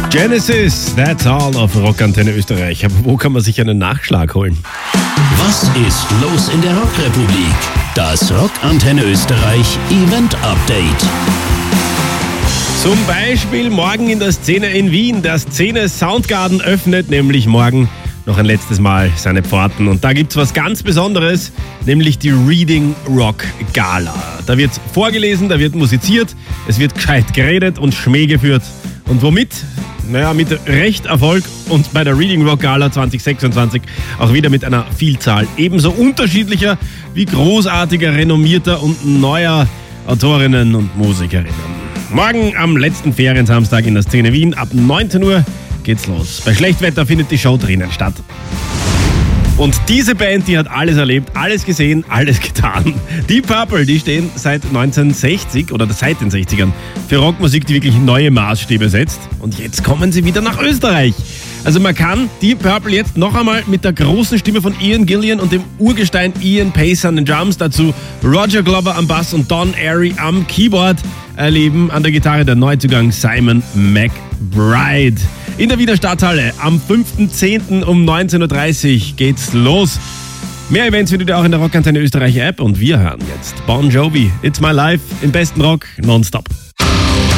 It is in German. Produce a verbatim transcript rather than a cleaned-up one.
Genesis, that's all auf Rockantenne Österreich. Aber wo kann man sich einen Nachschlag holen? Was ist los in der Rockrepublik? Das Rockantenne Österreich Event Update. Zum Beispiel morgen in der Szene in Wien. Der Szene Soundgarden öffnet nämlich morgen noch ein letztes Mal seine Pforten. Und da gibt's was ganz Besonderes, nämlich die Reading Rock Gala. Da wird vorgelesen, da wird musiziert, es wird gescheit geredet und Schmäh geführt. Und womit? Naja, mit Recht Erfolg und bei der Reading Rock Gala zwanzig sechsundzwanzig auch wieder mit einer Vielzahl ebenso unterschiedlicher wie großartiger, renommierter und neuer Autorinnen und Musikerinnen. Morgen am letzten Feriensamstag in der Szene Wien ab neunzehn Uhr geht's los. Bei Schlechtwetter findet die Show drinnen statt. Und diese Band, die hat alles erlebt, alles gesehen, alles getan. Deep Purple, die stehen seit neunzehnhundertsechzig oder seit den sechzigern für Rockmusik, die wirklich neue Maßstäbe setzt. Und jetzt kommen sie wieder nach Österreich. Also man kann Deep Purple jetzt noch einmal mit der großen Stimme von Ian Gillan und dem Urgestein Ian Pace an den Drums, dazu Roger Glover am Bass und Don Airey am Keyboard erleben. An der Gitarre der Neuzugang Simon McBride. In der Wiener Stadthalle am fünften zehnten um neunzehn Uhr dreißig geht's los. Mehr Events findet ihr auch in der Rockantenne Österreich App und wir hören jetzt Bon Jovi, It's My Life im besten Rock nonstop.